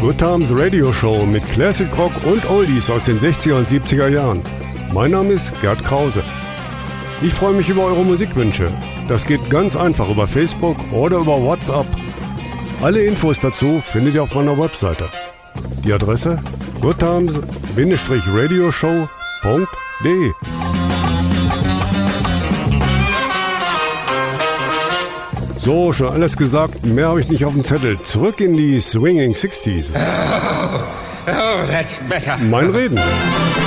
Good Times Radio Show mit Classic Rock und Oldies aus den 60er und 70er Jahren. Mein Name ist Gerd Krause. Ich freue mich über eure Musikwünsche. Das geht ganz einfach über Facebook oder über WhatsApp. Alle Infos dazu findet ihr auf meiner Webseite. Die Adresse goodtimes-radioshow.de. So, schon alles gesagt, mehr habe ich nicht auf dem Zettel. Zurück in die Swinging 60s. Oh, that's better. Mein Reden.